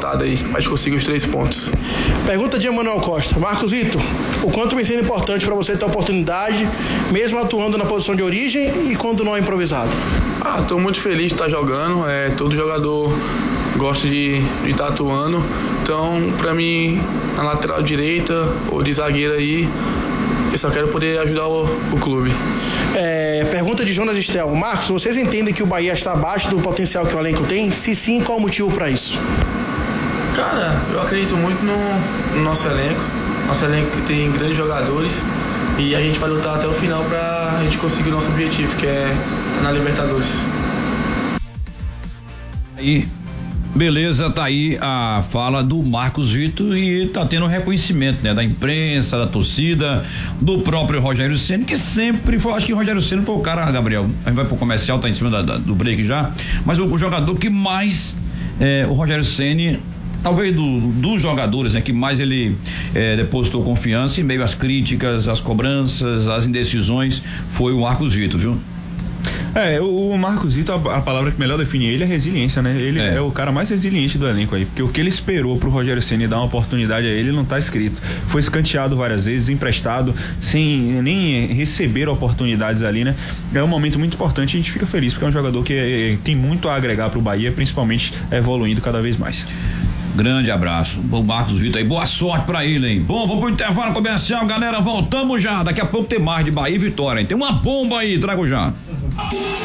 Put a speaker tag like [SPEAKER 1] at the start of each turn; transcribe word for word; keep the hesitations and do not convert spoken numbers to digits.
[SPEAKER 1] derrotado aí, mas conseguiu os três pontos.
[SPEAKER 2] Pergunta de Emanuel Costa. Marcos Vitor, o quanto vem sendo importante para você ter a oportunidade, mesmo atuando na posição de origem e quando não é improvisado?
[SPEAKER 1] Ah, estou muito feliz de estar jogando, é, todo jogador gosta de estar atuando, então para mim, na lateral direita ou de zagueiro aí, eu só quero poder ajudar o, o clube.
[SPEAKER 2] É, pergunta de Jonas Estel. Marcos, vocês entendem que o Bahia está abaixo do potencial que o elenco tem? Se sim, qual o motivo para isso?
[SPEAKER 1] Cara, eu acredito muito no, no nosso elenco. Nosso elenco que tem grandes jogadores e a gente vai lutar até o final para a gente conseguir o nosso objetivo, que é estar na Libertadores.
[SPEAKER 3] E beleza, tá aí a fala do Marcos Vitor e tá tendo reconhecimento, né? Da imprensa, da torcida, do próprio Rogério Ceni, que sempre foi, acho que o Rogério Ceni foi o cara, Gabriel, a gente vai pro comercial, tá em cima da, da, do break já, mas o, o jogador que mais, é, o Rogério Ceni, talvez do, dos jogadores, né? Que mais ele é, depositou confiança em meio às críticas, às cobranças, às indecisões, foi o Marcos Vitor, viu?
[SPEAKER 4] É, o Marcos Vitor, a, a palavra que melhor define ele é resiliência, né? Ele é. é o cara mais resiliente do elenco aí, porque o que ele esperou pro Rogério Ceni dar uma oportunidade a ele não tá escrito. Foi escanteado várias vezes, emprestado, sem nem receber oportunidades ali, né? É um momento muito importante e a gente fica feliz, porque é um jogador que é, tem muito a agregar pro Bahia, principalmente evoluindo cada vez mais.
[SPEAKER 3] Grande abraço, o Marcos Vitor aí, boa sorte pra ele, hein? Bom, vamos pro intervalo comercial, galera, voltamos já, daqui a pouco tem mais de Bahia e Vitória, hein? Tem uma bomba aí, trago já.